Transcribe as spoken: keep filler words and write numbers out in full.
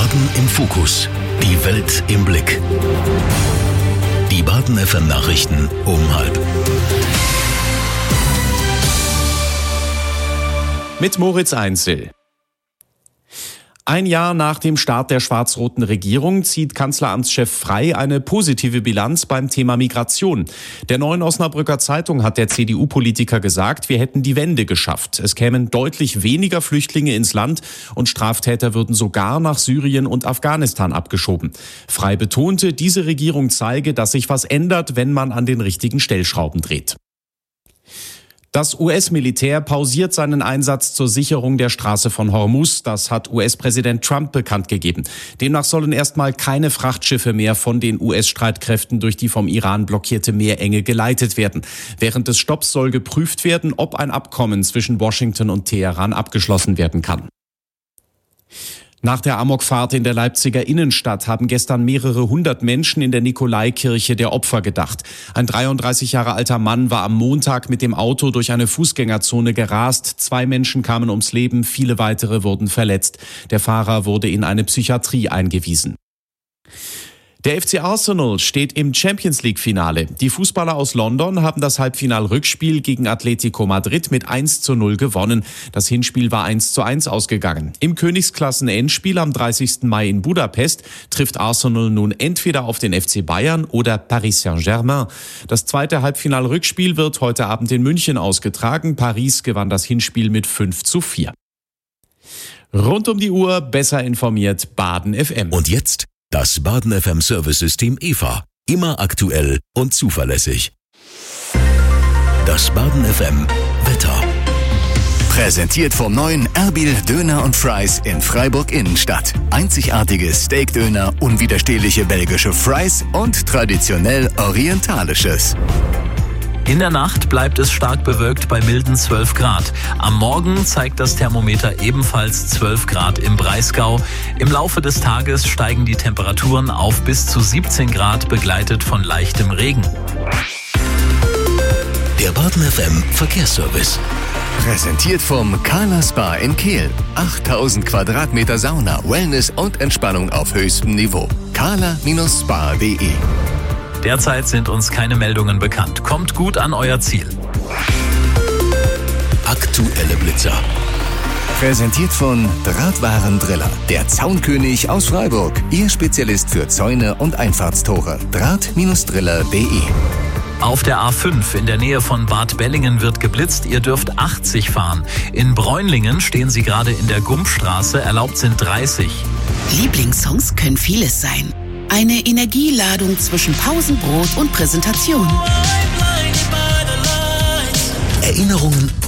Baden im Fokus. Die Welt im Blick. Die Baden F M Nachrichten um halb. Mit Moritz Einzel. Ein Jahr nach dem Start der schwarz-roten Regierung zieht Kanzleramtschef Frey eine positive Bilanz beim Thema Migration. Der Neuen Osnabrücker Zeitung hat der C D U-Politiker gesagt, wir hätten die Wende geschafft. Es kämen deutlich weniger Flüchtlinge ins Land und Straftäter würden sogar nach Syrien und Afghanistan abgeschoben. Frey betonte, diese Regierung zeige, dass sich was ändert, wenn man an den richtigen Stellschrauben dreht. Das U S-Militär pausiert seinen Einsatz zur Sicherung der Straße von Hormuz. Das hat U S-Präsident Trump bekannt gegeben. Demnach sollen erstmal keine Frachtschiffe mehr von den U S-Streitkräften durch die vom Iran blockierte Meerenge geleitet werden. Während des Stopps soll geprüft werden, ob ein Abkommen zwischen Washington und Teheran abgeschlossen werden kann. Nach der Amokfahrt in der Leipziger Innenstadt haben gestern mehrere hundert Menschen in der Nikolaikirche der Opfer gedacht. Ein dreiunddreißig Jahre alter Mann war am Montag mit dem Auto durch eine Fußgängerzone gerast. Zwei Menschen kamen ums Leben, viele weitere wurden verletzt. Der Fahrer wurde in eine Psychiatrie eingewiesen. Der F C Arsenal steht im Champions-League-Finale. Die Fußballer aus London haben das Halbfinal-Rückspiel gegen Atletico Madrid mit eins zu null gewonnen. Das Hinspiel war eins zu eins ausgegangen. Im Königsklassen-Endspiel am dreißigsten Mai in Budapest trifft Arsenal nun entweder auf den F C Bayern oder Paris Saint-Germain. Das zweite Halbfinal-Rückspiel wird heute Abend in München ausgetragen. Paris gewann das Hinspiel mit fünf zu vier. Rund um die Uhr besser informiert Baden F M. Und jetzt das Baden F M Service-System E V A. Immer aktuell und zuverlässig. Das Baden F M Wetter. Präsentiert vom neuen Erbil Döner und Fries in Freiburg Innenstadt. Einzigartige Steakdöner, unwiderstehliche belgische Fries und traditionell orientalisches. In der Nacht bleibt es stark bewölkt bei milden zwölf Grad. Am Morgen zeigt das Thermometer ebenfalls zwölf Grad im Breisgau. Im Laufe des Tages steigen die Temperaturen auf bis zu siebzehn Grad, begleitet von leichtem Regen. Der Baden F M Verkehrsservice. Präsentiert vom Kala Spa in Kehl. achttausend Quadratmeter Sauna, Wellness und Entspannung auf höchstem Niveau. kala Bindestrich spa punkt de. Derzeit sind uns keine Meldungen bekannt. Kommt gut an euer Ziel. Aktuelle Blitzer. Präsentiert von Drahtwarendriller. Der Zaunkönig aus Freiburg. Ihr Spezialist für Zäune und Einfahrtstore. draht Driller punkt de. Auf der A fünf in der Nähe von Bad Bellingen wird geblitzt. Ihr dürft achtzig fahren. In Bräunlingen stehen Sie gerade in der Gumpstraße. Erlaubt sind dreißig. Lieblingssongs können vieles sein. Eine Energieladung zwischen Pausenbrot und Präsentation. Erinnerungen